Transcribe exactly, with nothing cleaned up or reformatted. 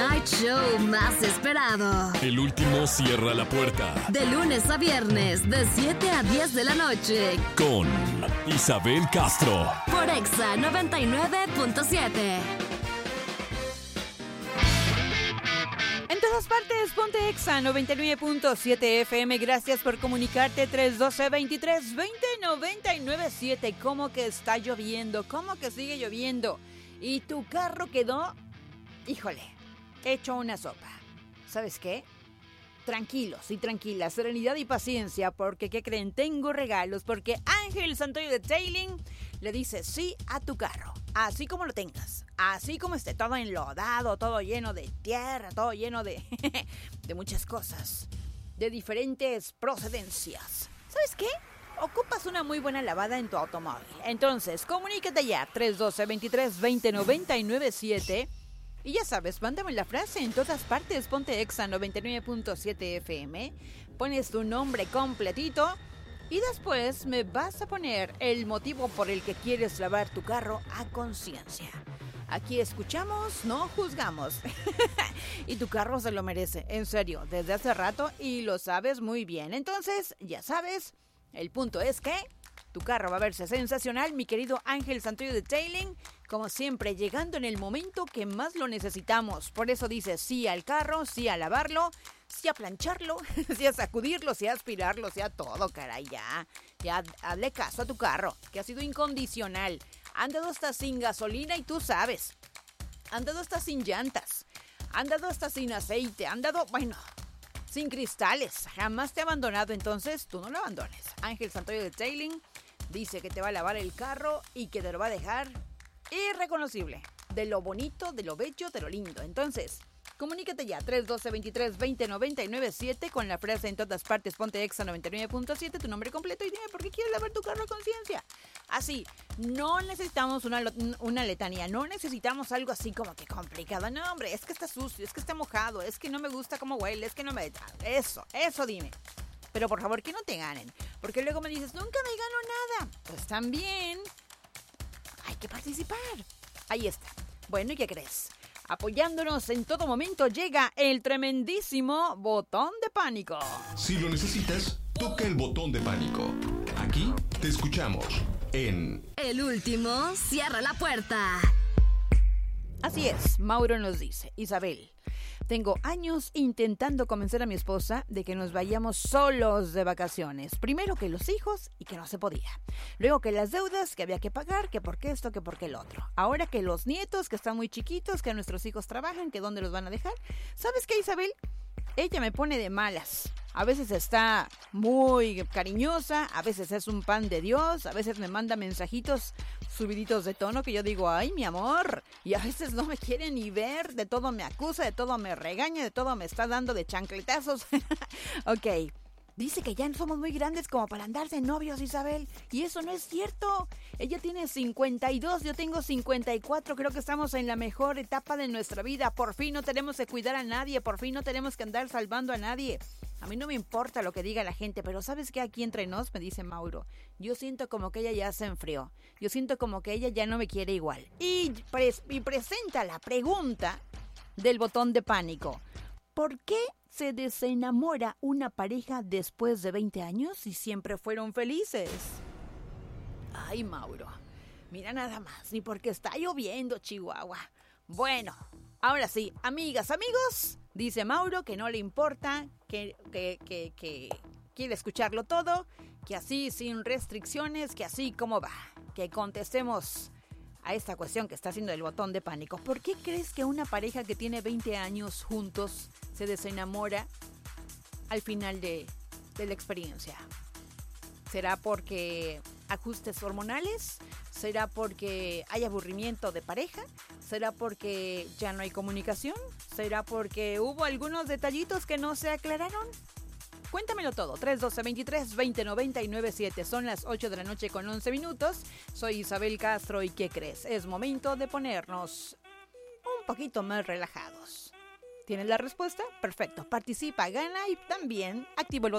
night show más esperado. El último cierra la puerta. De lunes a viernes, de siete a diez de la noche. Con Isabel Castro. Por Exa noventa y nueve punto siete. En todas partes, ponte Exa noventa y nueve punto siete F M. Gracias por comunicarte. Tres uno dos, veintitrés veinte, noventa y nueve siete. ¿Cómo que está lloviendo? ¿Cómo que sigue lloviendo? Y tu carro quedó, híjole, hecho una sopa. ¿Sabes qué? Tranquilos y tranquilas, serenidad y paciencia, porque ¿qué creen? Tengo regalos, porque Ángel Santoyo Detailing le dice sí a tu carro, así como lo tengas, así como esté todo enlodado, todo lleno de tierra, todo lleno de, de muchas cosas, de diferentes procedencias. ¿Sabes qué? Ocupas una muy buena lavada en tu automóvil. Entonces, comunícate ya, tres uno dos, veintitrés veinte, noventa y nueve siete. Y ya sabes, mándame la frase en todas partes, ponte Exa noventa y nueve punto siete F M, pones tu nombre completito y después me vas a poner el motivo por el que quieres lavar tu carro a conciencia. Aquí escuchamos, no juzgamos. Y tu carro se lo merece, en serio, desde hace rato y lo sabes muy bien. Entonces, ya sabes, el punto es que tu carro va a verse sensacional, mi querido Ángel Santoyo Detailing, como siempre, llegando en el momento que más lo necesitamos. Por eso dice sí al carro, sí a lavarlo, sí a plancharlo, sí a sacudirlo, sí a aspirarlo, sí a todo, caray, ya. Ya, hazle caso a tu carro, que ha sido incondicional. Han dado hasta sin gasolina y tú sabes. Han dado hasta sin llantas. Han dado hasta sin aceite. Han dado, bueno, sin cristales. Jamás te ha abandonado, entonces tú no lo abandones. Ángel Santoyo Detailing dice que te va a lavar el carro y que te lo va a dejar irreconocible. De lo bonito, de lo bello, de lo lindo. Entonces, comunícate ya, tres uno dos, veintitrés veinte, noventa y nueve siete con la frase en todas partes, ponte Exa noventa y nueve punto siete, tu nombre completo y dime por qué quieres lavar tu carro a conciencia. Así, no necesitamos una, una letanía, no necesitamos algo así como que complicado. No, hombre, es que está sucio, es que está mojado, es que no me gusta cómo huele, es que no me... Eso, eso dime. Pero por favor, que no te ganen, porque luego me dices, nunca me gano nada. Pues también hay que participar. Ahí está. Bueno, ¿y qué crees? Apoyándonos en todo momento llega el tremendísimo botón de pánico. Si lo necesitas, toca el botón de pánico. Aquí te escuchamos en... El último cierra la puerta. Así es, Mauro nos dice, Isabel, tengo años intentando convencer a mi esposa de que nos vayamos solos de vacaciones. Primero que los hijos y que no se podía. Luego que las deudas que había que pagar, que por qué esto, que por qué el otro. Ahora que los nietos que están muy chiquitos, que nuestros hijos trabajan, que dónde los van a dejar. ¿Sabes qué, Isabel? Ella me pone de malas. A veces está muy cariñosa, a veces es un pan de Dios, a veces me manda mensajitos subiditos de tono que yo digo, ay, mi amor. Y a veces no me quiere ni ver, de todo me acusa, de todo me regaña, de todo me está dando de chancletazos. Ok. Dice que ya no somos muy grandes como para andar de novios, Isabel. Y eso no es cierto. Ella tiene cincuenta y dos, yo tengo cincuenta y cuatro. Creo que estamos en la mejor etapa de nuestra vida. Por fin no tenemos que cuidar a nadie. Por fin no tenemos que andar salvando a nadie. A mí no me importa lo que diga la gente, pero ¿sabes qué? Aquí entre nos, me dice Mauro, yo siento como que ella ya se enfrió. Yo siento como que ella ya no me quiere igual. Y, pres- y presenta la pregunta del botón de pánico. ¿Por qué se desenamora una pareja después de veinte años y siempre fueron felices? Ay, Mauro, mira nada más, ni porque está lloviendo, Chihuahua. Bueno, ahora sí, amigas, amigos, dice Mauro que no le importa, que, que, que, que quiere escucharlo todo, que así sin restricciones, que así como va, que contestemos a esta cuestión que está haciendo el botón de pánico. ¿Por qué crees que una pareja que tiene veinte años juntos se desenamora al final de, de la experiencia? ¿Será porque ajustes hormonales? ¿Será porque hay aburrimiento de pareja? ¿Será porque ya no hay comunicación? ¿Será porque hubo algunos detallitos que no se aclararon? Cuéntamelo todo, tres uno dos, veintitrés veinte, noventa y nueve siete. Son las ocho de la noche con once minutos. Soy Isabel Castro y ¿qué crees? Es momento de ponernos un poquito más relajados. ¿Tienes la respuesta? Perfecto, participa, gana y también activa el botón